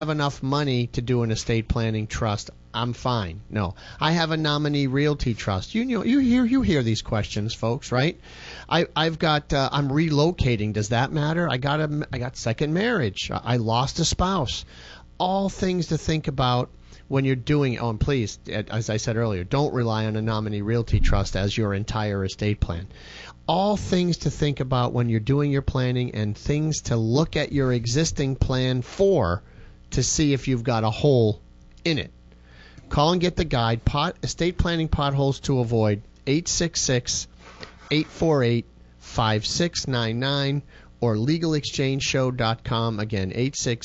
have enough money to do an estate planning trust, I'm fine. No, I have a nominee realty trust. You hear these questions, folks, right? I've got I'm relocating. Does that matter? I got second marriage. I lost a spouse. All things to think about when you're doing. Oh, and please, as I said earlier, don't rely on a nominee realty trust as your entire estate plan. All things to think about when you're doing your planning, and things to look at your existing plan for, to see if you've got a hole in it. Call and get the guide, Estate Planning Potholes to Avoid, 866-848-5699, or LegalExchangeShow.com. Again,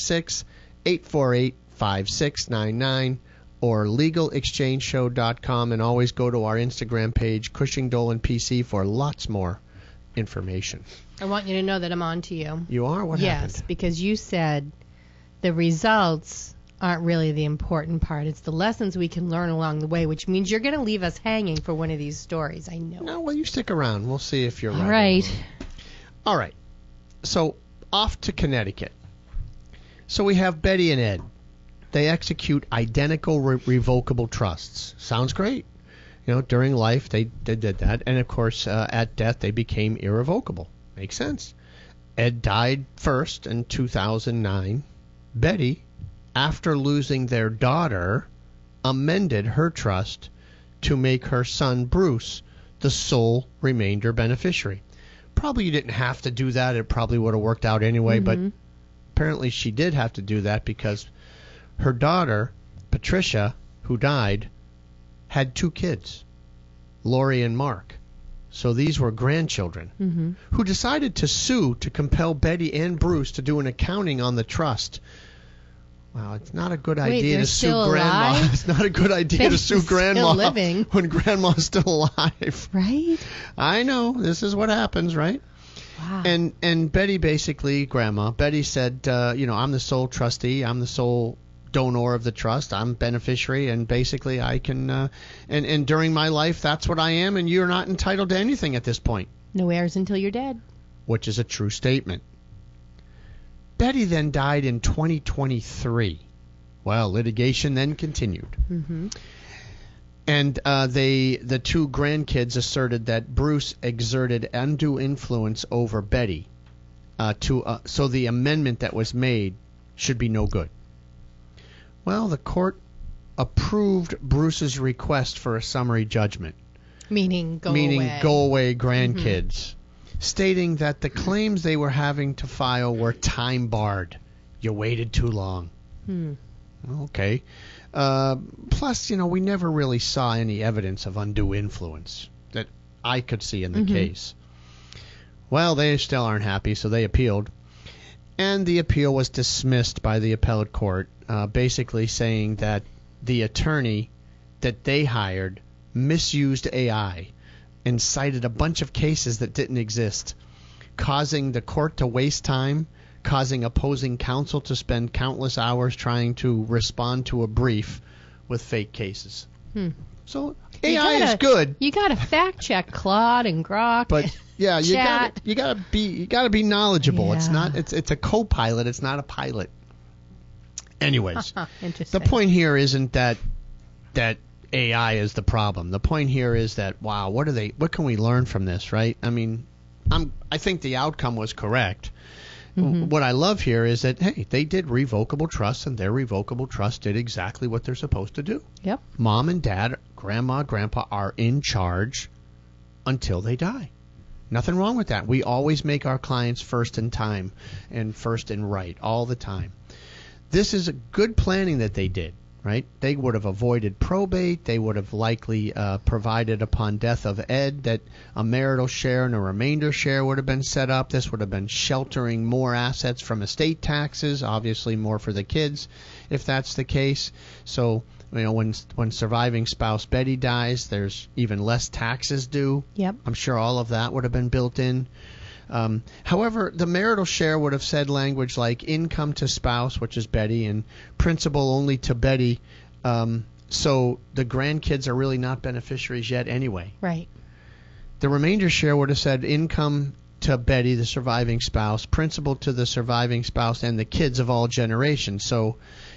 866-848-5699, or LegalExchangeShow.com. And always go to our Instagram page, Cushing Dolan PC, for lots more information. I want you to know that I'm on to you. You are? What happened? Yes, because you said the results aren't really the important part. It's the lessons we can learn along the way, which means you're going to leave us hanging for one of these stories. I know. No, well, you stick around. We'll see if you're right. All right. All right. So, off to Connecticut. So we have Betty and Ed. They execute identical revocable trusts. Sounds great. During life, they did that. And, of course, at death, they became irrevocable. Makes sense. Ed died first in 2009. Betty, after losing their daughter, amended her trust to make her son Bruce the sole remainder beneficiary. Probably you didn't have to do that. It probably would have worked out anyway, but apparently she did have to do that because her daughter, Patricia, who died, had 2 kids, Lori and Mark. So these were grandchildren who decided to sue to compel Betty and Bruce to do an accounting on the trust. Wow, it's not a good idea to sue Grandma. Alive? It's not a good idea to sue Grandma when Grandma's still alive. Right? I know. This is what happens, right? Wow. And Betty basically, Betty said, I'm the sole trustee. I'm the sole donor of the trust. I'm beneficiary, and basically I can, and during my life, that's what I am, and you're not entitled to anything at this point. No heirs until you're dead. Which is a true statement. Betty then died in 2023. Well, litigation then continued. And the 2 grandkids asserted that Bruce exerted undue influence over Betty, so the amendment that was made should be no good. Well, the court approved Bruce's request for a summary judgment. Meaning go away grandkids. Stating that the claims they were having to file were time barred. You waited too long. Okay. Plus, we never really saw any evidence of undue influence that I could see in the case. Well, they still aren't happy, so they appealed. And the appeal was dismissed by the appellate court, basically saying that the attorney that they hired misused AI and cited a bunch of cases that didn't exist, causing the court to waste time, causing opposing counsel to spend countless hours trying to respond to a brief with fake cases. So AI is good. You got to fact check Claude and Grok. But yeah, you got to be knowledgeable. Yeah. It's a co-pilot. It's not a pilot. Anyways, Interesting. the point here isn't that AI is the problem. The point here is that, wow, what can we learn from this, right? I mean, I think the outcome was correct. What I love here is that, hey, they did revocable trusts, and their revocable trust did exactly what they're supposed to do. Yep. Mom and Dad, Grandma, Grandpa are in charge until they die. Nothing wrong with that. We always make our clients first in time and first in right all the time. This is a good planning that they did. Right? They would have avoided probate. They would have likely provided upon death of Ed that a marital share and a remainder share would have been set up. This would have been sheltering more assets from estate taxes, obviously more for the kids if that's the case. So, when surviving spouse Betty dies, there's even less taxes due. Yep. I'm sure all of that would have been built in. However, the marital share would have said language like income to spouse, which is Betty, and principal only to Betty. So the grandkids are really not beneficiaries yet anyway. Right. The remainder share would have said income to Betty, the surviving spouse, principal to the surviving spouse, and the kids of all generations. So